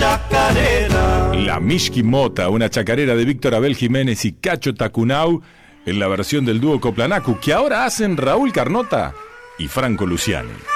chacarera. La Mishki Mota, una chacarera de Víctor Abel Jiménez y Cacho Tacunau, en la versión del dúo Coplanacu, que ahora hacen Raúl Carnota y Franco Luciani.